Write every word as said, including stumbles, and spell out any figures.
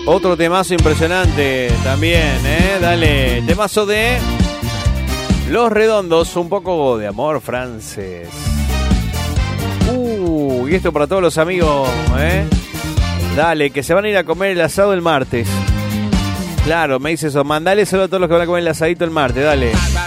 Otro temazo impresionante también, ¿eh? Dale, temazo de Los Redondos, un poco de amor francés. Uh, y esto para todos los amigos, ¿eh? Dale, que se van a ir a comer el asado el martes. Claro, me dice eso, mandale solo a todos los que van a comer el asadito el martes, dale.